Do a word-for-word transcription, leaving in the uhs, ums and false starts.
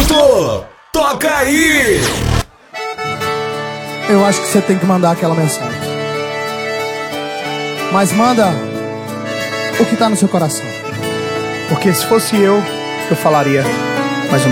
Pastor, toca aí! Eu acho que você tem que mandar aquela mensagem. Mas manda o que tá no seu coração. Porque se fosse eu, eu falaria: